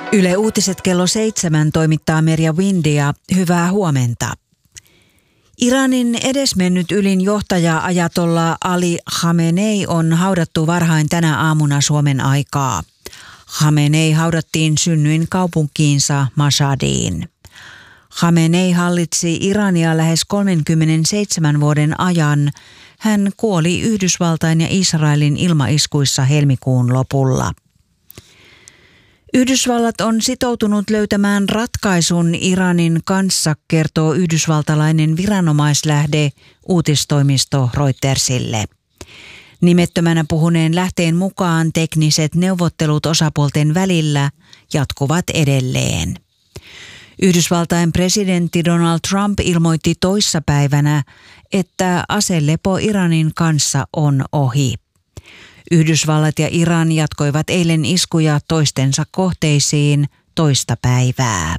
Yle Uutiset kello 7 toimittaa Merja Windia. Hyvää huomenta. Iranin edesmennyt ylin johtaja ajatolla Ali Khamenei on haudattu varhain tänä aamuna Suomen aikaa. Khamenei haudattiin synnyinkaupunkiinsa Mashhadiin. Khamenei hallitsi Irania lähes 37 vuoden ajan. Hän kuoli Yhdysvaltain ja Israelin ilmaiskuissa helmikuun lopulla. Yhdysvallat on sitoutunut löytämään ratkaisun Iranin kanssa, kertoo yhdysvaltalainen viranomaislähde uutistoimisto Reutersille. Nimettömänä puhuneen lähteen mukaan tekniset neuvottelut osapuolten välillä jatkuvat edelleen. Yhdysvaltain presidentti Donald Trump ilmoitti toissapäivänä, että aselepo Iranin kanssa on ohi. Yhdysvallat ja Iran jatkoivat eilen iskuja toistensa kohteisiin toista päivää.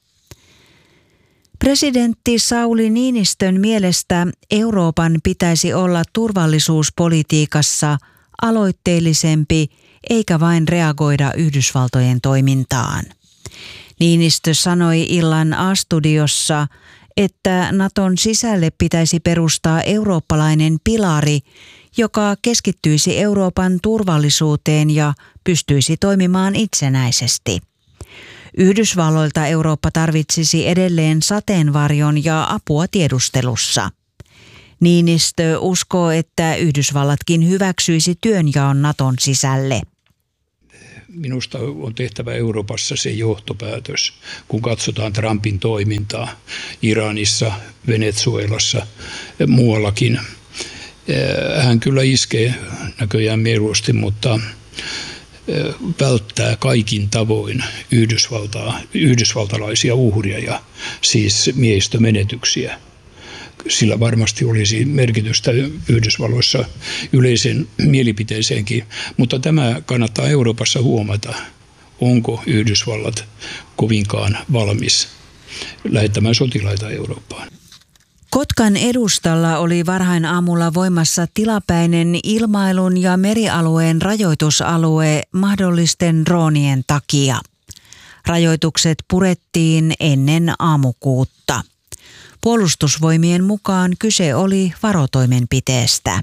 Presidentti Sauli Niinistön mielestä Euroopan pitäisi olla turvallisuuspolitiikassa aloitteellisempi eikä vain reagoida Yhdysvaltojen toimintaan. Niinistö sanoi illan A-studiossa, että Naton sisälle pitäisi perustaa eurooppalainen pilari, joka keskittyisi Euroopan turvallisuuteen ja pystyisi toimimaan itsenäisesti. Yhdysvalloilta Eurooppa tarvitsisi edelleen sateenvarjon ja apua tiedustelussa. Niinistö uskoo, että Yhdysvallatkin hyväksyisi työnjaon Naton sisälle. Minusta on tehtävä Euroopassa se johtopäätös, kun katsotaan Trumpin toimintaa Iranissa, Venezuelassa ja muuallakin. Hän kyllä iskee näköjään mieluusti, mutta välttää kaikin tavoin yhdysvaltalaisia uhria ja siis miehistömenetyksiä. Sillä varmasti olisi merkitystä Yhdysvalloissa yleisen mielipiteeseenkin, mutta tämä kannattaa Euroopassa huomata, onko Yhdysvallat kovinkaan valmis lähettämään sotilaita Eurooppaan. Kotkan edustalla oli varhain aamulla voimassa tilapäinen ilmailun ja merialueen rajoitusalue mahdollisten droonien takia. Rajoitukset purettiin ennen aamukuutta. Puolustusvoimien mukaan kyse oli varotoimenpiteestä.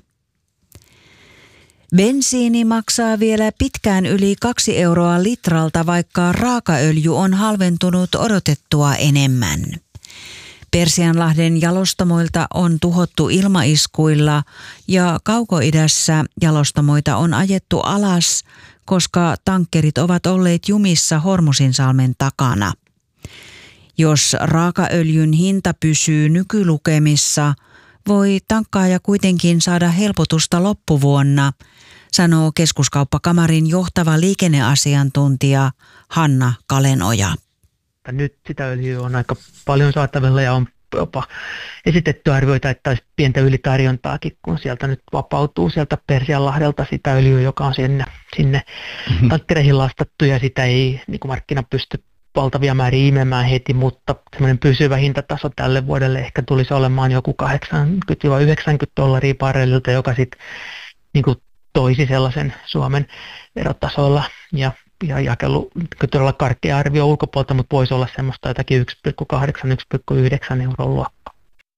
Bensiini maksaa vielä pitkään yli 2 euroa litralta, vaikka raakaöljy on halventunut odotettua enemmän. Persianlahden jalostamoilta on tuhottu ilmaiskuilla ja Kaukoidässä jalostamoita on ajettu alas, koska tankkerit ovat olleet jumissa Hormuzinsalmen takana. Jos raakaöljyn hinta pysyy nykylukemissa, voi tankkaaja kuitenkin saada helpotusta loppuvuonna, sanoo Keskuskauppakamarin johtava liikenneasiantuntija Hanna Kalenoja. Nyt sitä öljyä on aika paljon saatavilla ja on jopa esitetty arvioita, että olisi pientä ylitarjontaakin, kun sieltä nyt vapautuu sieltä Persianlahdelta sitä öljyä, joka on sinne tankkereihin lastattu ja sitä ei niin kuin markkina pysty valtavia määriä imemään heti, mutta semmoinen pysyvä hintataso tälle vuodelle ehkä tulisi olemaan joku $80–90 barrelilta, joka sitten niin kuin toisi sellaisen Suomen verotasolla ja jakelu todella karkea arvio ulkopuolelta, mutta voisi olla semmoista jotakin 1,8–1,9 euron luokkaa.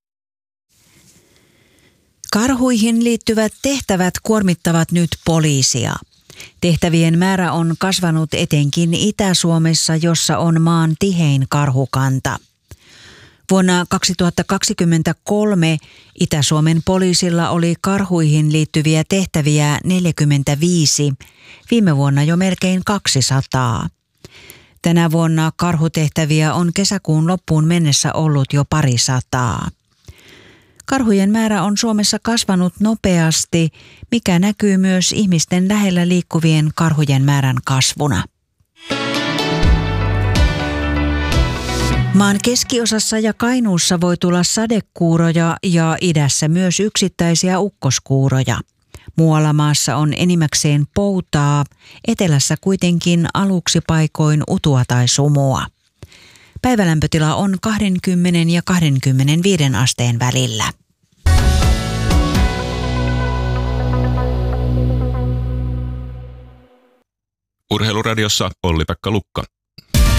Karhuihin liittyvät tehtävät kuormittavat nyt poliisia. Tehtävien määrä on kasvanut etenkin Itä-Suomessa, jossa on maan tihein karhukanta. Vuonna 2023 Itä-Suomen poliisilla oli karhuihin liittyviä tehtäviä 45, viime vuonna jo melkein 200. Tänä vuonna karhutehtäviä on kesäkuun loppuun mennessä ollut jo 200. Karhujen määrä on Suomessa kasvanut nopeasti, mikä näkyy myös ihmisten lähellä liikkuvien karhujen määrän kasvuna. Maan keskiosassa ja Kainuussa voi tulla sadekuuroja ja idässä myös yksittäisiä ukkoskuuroja. Muualla maassa on enimmäkseen poutaa, etelässä kuitenkin aluksi paikoin utua tai sumua. Päivälämpötila on 20 ja 25 asteen välillä. Urheiluradiossa Olli-Pekka Lukka.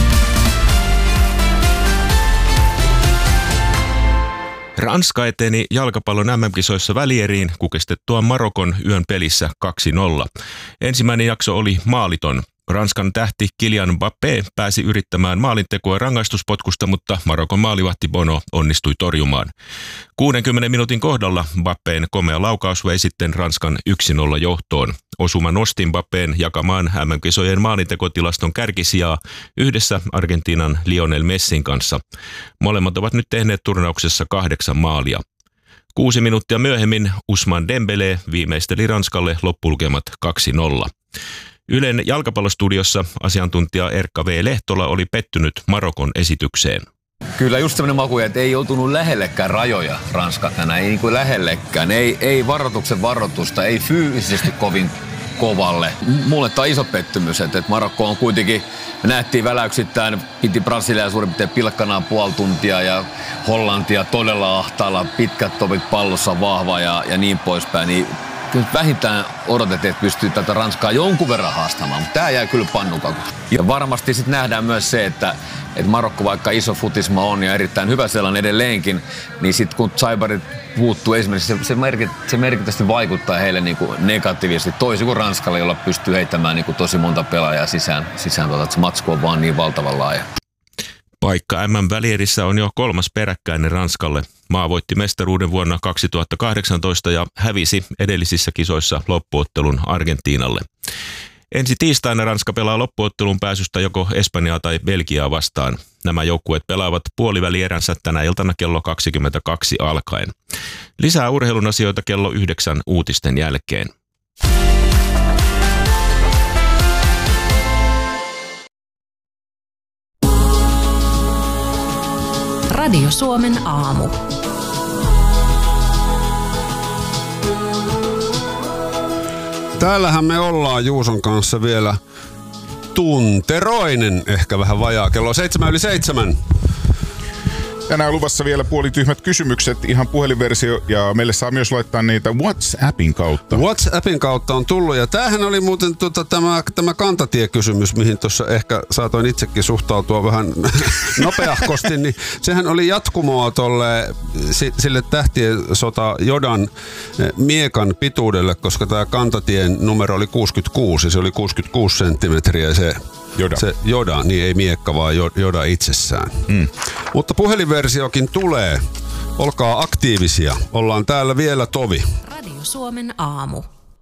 Ranska eteni jalkapallon MM-kisoissa välieriin kukistettuaan Marokon yön pelissä 2-0. Ensimmäinen jakso oli maaliton. Ranskan tähti Kylian Mbappé pääsi yrittämään maalintekoa rangaistuspotkusta, mutta Marokon maalivahti Bono onnistui torjumaan. 60 minuutin kohdalla Mbappén komea laukaus vei sitten Ranskan 1-0 johtoon. Osuma nosti Mbappén jakamaan MM-kisojen maalintekotilaston kärkisijaa yhdessä Argentiinan Lionel Messin kanssa. Molemmat ovat nyt tehneet turnauksessa 8 maalia. 6 minuuttia myöhemmin Ousmane Dembélé viimeisteli Ranskalle loppulukemat 2-0. Ylen jalkapallostudiossa asiantuntija Erkka V. Lehtola oli pettynyt Marokon esitykseen. Kyllä just sellainen maku, että ei joutunut lähellekään rajoja Ranska tänään, ei niin kuin lähellekään. Ei varoituksen varoitusta, ei fyysisesti kovin kovalle. Mulle tämä on iso pettymys, että Marokko on kuitenkin, me nähtiin väläyksittäin, piti Brasiliaa suurin piirtein pilkkanaan puoli tuntia ja Hollantia todella ahtaalla, pitkät topit pallossa vahva ja niin poispäin. Niin kyllä vähintään odotettiin, että pystyy tätä Ranskaa jonkun verran haastamaan, mutta tämä jää kyllä pannukakuun. Ja varmasti sitten nähdään myös se, että Marokko, vaikka iso futisma on ja erittäin hyvä sellainen edelleenkin, niin sitten kun Saibarit puuttuu esimerkiksi, se merkittävästi vaikuttaa heille niin kuin negatiivisesti, toisin kuin Ranskalle, jolla pystyy heittämään niin kuin tosi monta pelaajaa sisään että se matsku on vaan niin valtavan laaja. Paikka MM-välierissä on jo 3. peräkkäinen Ranskalle. Maa voitti mestaruuden vuonna 2018 ja hävisi edellisissä kisoissa loppuottelun Argentiinalle. Ensi tiistaina Ranska pelaa loppuottelun pääsystä joko Espanjaa tai Belgiaa vastaan. Nämä joukkueet pelaavat puolivälieränsä tänä iltana kello 22 alkaen. Lisää urheilun asioita kello 9 uutisten jälkeen. Radio Suomen aamu. Täällähän me ollaan Juuson kanssa vielä tunteroinen, ehkä vähän vajaa. Kello on 7:07. Tänään luvassa vielä puolityhmät kysymykset, ihan puhelinversio, ja meille saa myös laittaa niitä WhatsAppin kautta. WhatsAppin kautta on tullut, ja tämähän oli muuten tämä kantatiekysymys, mihin tuossa ehkä saatoin itsekin suhtautua vähän nopeahkosti, niin sehän oli jatkumoa sille tähtien sota Jodan miekan pituudelle, koska tämä kantatien numero oli 66, ja se oli 66 senttimetriä se Joda, niin ei miekka, vaan Joda itsessään. Mutta puhelinversiokin tulee. Olkaa aktiivisia. Ollaan täällä vielä tovi. Radio Suomen aamu.